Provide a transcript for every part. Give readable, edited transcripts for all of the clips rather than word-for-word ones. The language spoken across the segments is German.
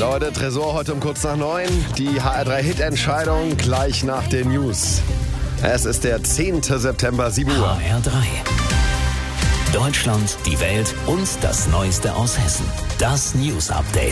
Leute, Tresor heute um kurz nach 9. Die HR3-Hit-Entscheidung gleich nach den News. Es ist der 10. September, 7 Uhr. HR3. Deutschland, die Welt und das Neueste aus Hessen. Das News-Update.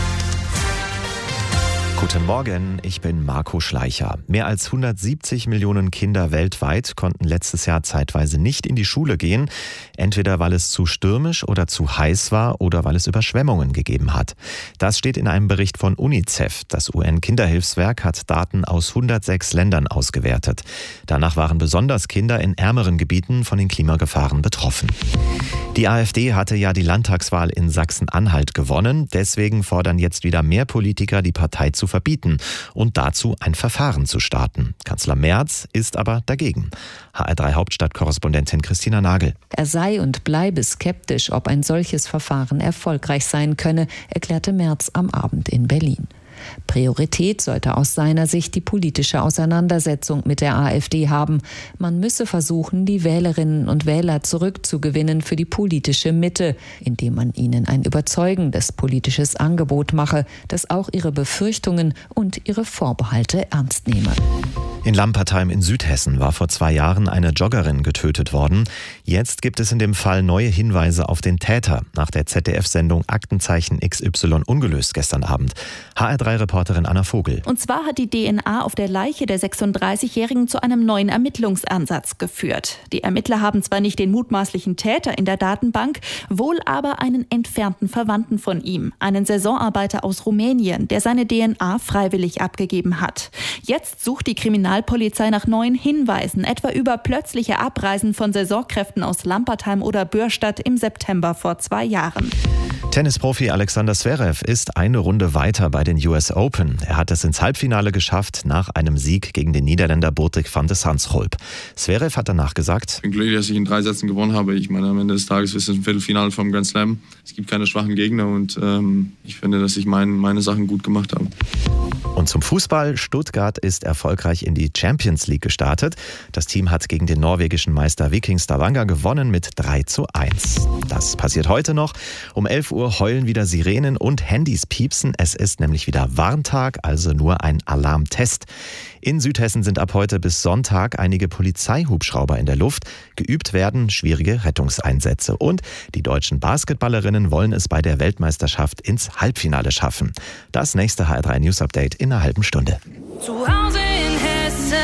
Guten Morgen, ich bin Marco Schleicher. Mehr als 170 Millionen Kinder weltweit konnten letztes Jahr zeitweise nicht in die Schule gehen, entweder weil es zu stürmisch oder zu heiß war oder weil es Überschwemmungen gegeben hat. Das steht in einem Bericht von UNICEF. Das UN-Kinderhilfswerk hat Daten aus 106 Ländern ausgewertet. Danach waren besonders Kinder in ärmeren Gebieten von den Klimagefahren betroffen. Die AfD hatte ja die Landtagswahl in Sachsen-Anhalt gewonnen. Deswegen fordern jetzt wieder mehr Politiker, die Partei zu verbieten und dazu ein Verfahren zu starten. Kanzler Merz ist aber dagegen. HR3-Hauptstadtkorrespondentin Christina Nagel. Er sei und bleibe skeptisch, ob ein solches Verfahren erfolgreich sein könne, erklärte Merz am Abend in Berlin. Priorität sollte aus seiner Sicht die politische Auseinandersetzung mit der AfD haben. Man müsse versuchen, die Wählerinnen und Wähler zurückzugewinnen für die politische Mitte, indem man ihnen ein überzeugendes politisches Angebot mache, das auch ihre Befürchtungen und ihre Vorbehalte ernst nehme. In Lampertheim in Südhessen war vor 2 Jahren eine Joggerin getötet worden. Jetzt gibt es in dem Fall neue Hinweise auf den Täter nach der ZDF-Sendung Aktenzeichen XY ungelöst gestern Abend. HR3-Reporterin Anna Vogel. Und zwar hat die DNA auf der Leiche der 36-Jährigen zu einem neuen Ermittlungsansatz geführt. Die Ermittler haben zwar nicht den mutmaßlichen Täter in der Datenbank, wohl aber einen entfernten Verwandten von ihm, einen Saisonarbeiter aus Rumänien, der seine DNA freiwillig abgegeben hat. Jetzt sucht die Kriminalpolizei nach neuen Hinweisen, etwa über plötzliche Abreisen von Saisonkräften aus Lampertheim oder Bürstadt im September vor 2 Jahren. Tennisprofi Alexander Zverev ist eine Runde weiter bei den US Open. Er hat es ins Halbfinale geschafft nach einem Sieg gegen den Niederländer Botic van de Zandschulp. Zverev hat danach gesagt: Ich bin glücklich, dass ich in 3 Sätzen gewonnen habe. Ich meine, am Ende des Tages ist es ein Viertelfinale vom Grand Slam. Es gibt keine schwachen Gegner und ich finde, dass ich meine Sachen gut gemacht habe. Und zum Fußball. Stuttgart ist erfolgreich in die Champions League gestartet. Das Team hat gegen den norwegischen Meister Viking Stavanger gewonnen mit 3:1. Das passiert heute noch. Um 11 Uhr heulen wieder Sirenen und Handys piepsen. Es ist nämlich wieder Warntag, also nur ein Alarmtest. In Südhessen sind ab heute bis Sonntag einige Polizeihubschrauber in der Luft. Geübt werden schwierige Rettungseinsätze. Und die deutschen Basketballerinnen wollen es bei der Weltmeisterschaft ins Halbfinale schaffen. Das nächste HR3 News Update in einer halben Stunde. Zu Hause in Hessen.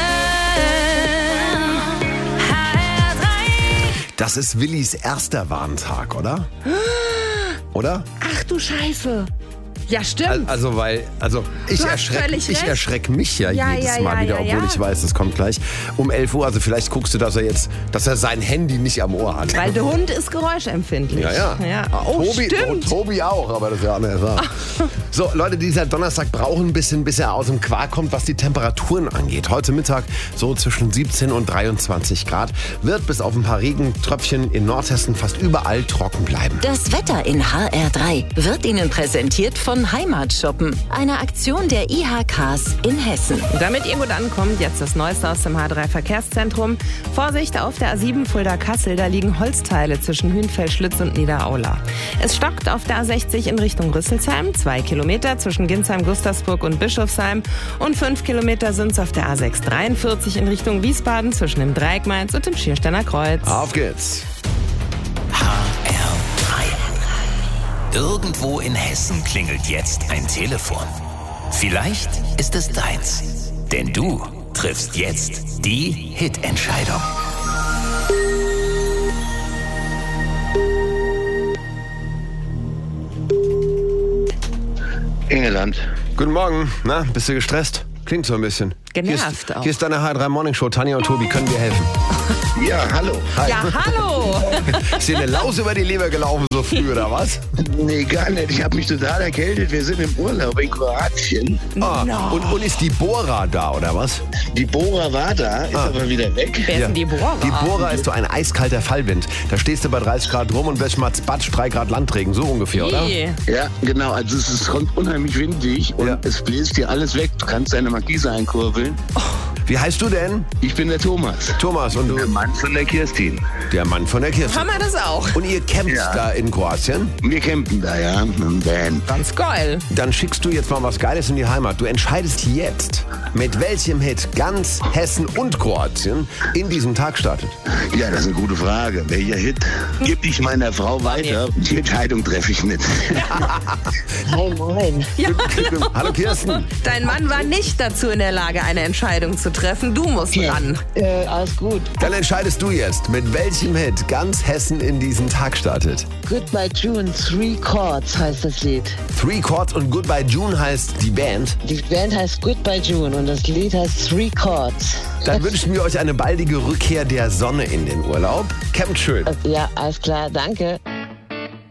HR3. Das ist Willis erster Warntag, oder? Oder? Ach du Scheiße. Ja, stimmt. Ich erschrecke mich jedes Mal wieder, obwohl ich weiß, es kommt gleich um 11 Uhr. Also vielleicht guckst du, dass er sein Handy nicht am Ohr hat. Weil der Hund ist geräuschempfindlich. Ja. Oh, stimmt. Tobi auch, aber das ist ja eine Sache. So, Leute, dieser Donnerstag braucht ein bisschen, bis er aus dem Quark kommt, was die Temperaturen angeht. Heute Mittag so zwischen 17 und 23 Grad. Wird bis auf ein paar Regentröpfchen in Nordhessen fast überall trocken bleiben. Das Wetter in HR3 wird Ihnen präsentiert von Heimatshoppen, eine Aktion der IHKs in Hessen. Damit ihr gut ankommt, jetzt das Neueste aus dem H3-Verkehrszentrum. Vorsicht auf der A7 Fulda-Kassel, da liegen Holzteile zwischen Hünfeld-Schlitz und Niederaula. Es stockt auf der A60 in Richtung Rüsselsheim, 2 Kilometer zwischen Ginsheim, Gustavsburg und Bischofsheim und 5 Kilometer sind es auf der A643 in Richtung Wiesbaden zwischen dem Dreieck Mainz und dem Schiersteiner Kreuz. Auf geht's! Irgendwo in Hessen klingelt jetzt ein Telefon. Vielleicht ist es deins. Denn du triffst jetzt die Hit-Entscheidung. Engeland. Guten Morgen. Na, bist du gestresst? Klingt so ein bisschen. Genervt auch. Hier ist deine HR3 Morning Show. Tanja und Tobi können dir helfen. Ja, hallo. Hi. Ja, hallo. Ist dir eine Laus über die Leber gelaufen so früh, oder was? Nee, gar nicht. Ich habe mich total erkältet. Wir sind im Urlaub in Kroatien. Und ist die Bora da, oder was? Die Bora war da, ist aber wieder weg. Wer ist denn die Bora? Die Bora ist so ein eiskalter Fallwind. Da stehst du bei 30 Grad rum und wirst mal batsch 3 Grad Landregen, so ungefähr, oder? Ja, genau. Also es ist unheimlich windig und es bläst dir alles weg. Du kannst deine Markise einkurbeln. Wie heißt du denn? Ich bin der Thomas. Thomas, und du? Der Mann von der Kirstin. Der Mann von der Kirstin. Haben wir das auch? Und ihr campt da in Kroatien? Wir campen da, ja, mit dem Van. Ganz geil. Dann schickst du jetzt mal was Geiles in die Heimat. Du entscheidest jetzt, mit welchem Hit ganz Hessen und Kroatien in diesem Tag startet. Ja, das ist eine gute Frage. Welcher Hit gebe ich meiner Frau weiter? Die Entscheidung treffe ich nicht. Hi, moin. Ja. Hallo Kirsten. Dein Mann war nicht dazu in der Lage, eine Entscheidung zu treffen. Du musst ran. Alles gut. Dann entscheidest du jetzt, mit welchem Hit ganz Hessen in diesen Tag startet. Goodbye June, 3 Chords heißt das Lied. 3 Chords und Goodbye June heißt die Band. Die Band heißt Goodbye June und das Lied heißt 3 Chords. Dann wünschen wir euch eine baldige Rückkehr der Sonne in den Urlaub. Campt schön. Ja, alles klar, danke.